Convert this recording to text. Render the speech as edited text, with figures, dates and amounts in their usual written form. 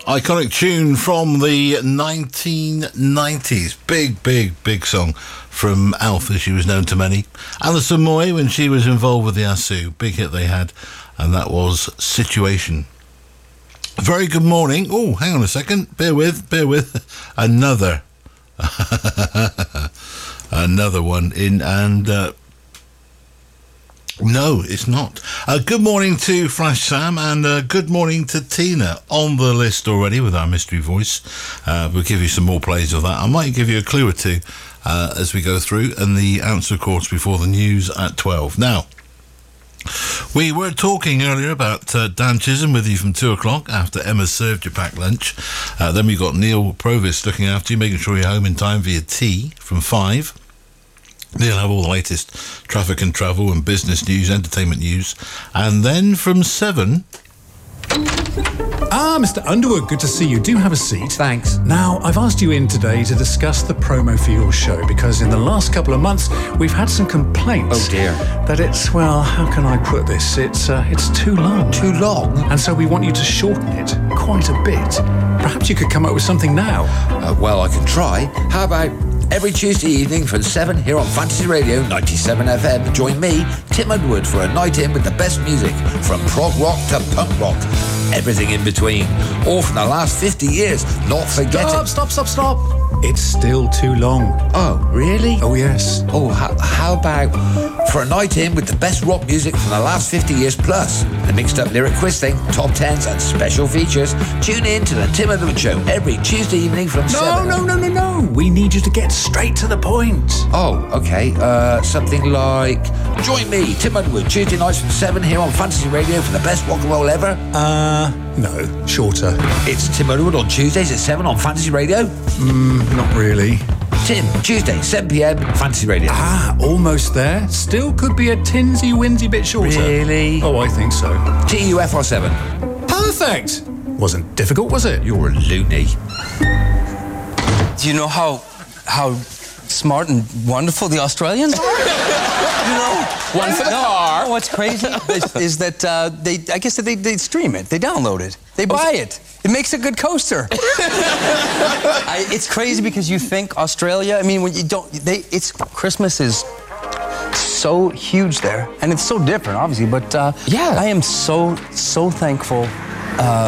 Iconic tune from the 1990s. Big song from Alf, as she was known to many. Alison Moy, when she was involved with the Asu. Big hit they had, and that was Situation. Very good morning. Oh, hang on a second. Bear with. Another one in, and no, it's not. Good morning to Flash Sam, and good morning to Tina, on the list already with our mystery voice. We'll give you some more plays of that. I might give you a clue or two as we go through, and the answer, of course, before the news at 12. Now, we were talking earlier about Dan Chisholm with you from 2 o'clock after Emma served your packed lunch. Then we've got Neil Provis looking after you, making sure you're home in time for your tea from 5. They'll have all the latest traffic and travel and business news, entertainment news. And then from 7... Mr. Underwood, good to see you. Do have a seat. Thanks. Now, I've asked you in today to discuss the promo for your show, because in the last couple of months, we've had some complaints. Oh, dear. That it's, well, how can I put this? It's too long. Too long? And so we want you to shorten it quite a bit. Perhaps you could come up with something now. Well, I can try. How about every Tuesday evening from 7 here on Fantasy Radio 97 FM? Join me, Tim Underwood, for a night in with the best music, from prog rock to punk rock. Everything in between. All from the last 50 years. Not forgetting... Stop. It's still too long. Oh, really? Oh, yes. Oh, how about for a night in with the best rock music from the last 50 years plus? A mixed up lyric quiz thing, top 10s and special features. Tune in to the Tim Underwood Show every Tuesday evening from 7. No. We need you to get straight to the point. Oh, okay. Something like... Join me, Tim Underwood, Tuesday nights from 7 here on Fantasy Radio for the best rock and roll ever. No, shorter. It's Tim Underwood on Tuesdays at 7 on Fantasy Radio. Not really. Tim, Tuesday, 7 p.m, Fantasy Radio. Almost there. Still could be a tinsy-winsy bit shorter. Really? Oh, I think so. TUFR7. Perfect! Wasn't difficult, was it? You're a loony. Do you know how smart and wonderful the Australians are? One for the car. No, what's crazy is that I guess they stream it, they download it, they buy it. It makes a good coaster. It's crazy because you think Australia, I mean, when you don't, Christmas is so huge there, and it's so different, obviously, but yeah, I am so thankful